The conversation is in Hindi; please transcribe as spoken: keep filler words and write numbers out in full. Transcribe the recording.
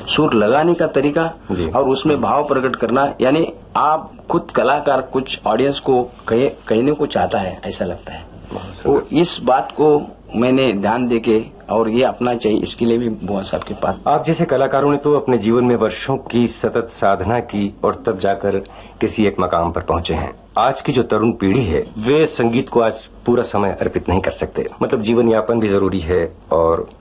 सुर लगाने का तरीका और उसमें भाव प्रकट करना, यानी आप खुद कलाकार कुछ ऑडियंस को कहे, कहने को चाहता है, ऐसा लगता है। तो इस बात को मैंने ध्यान देके और ये अपना चाहिए, इसके लिए भी बुआ साहब के पास। आप जैसे कलाकारों ने तो अपने जीवन में वर्षों की सतत साधना की और तब जाकर किसी एक मकाम पर पहुंचे हैं। आज की जो तरुण पीढ़ी है वे संगीत को आज पूरा समय अर्पित नहीं कर सकते, मतलब जीवन यापन भी जरूरी है और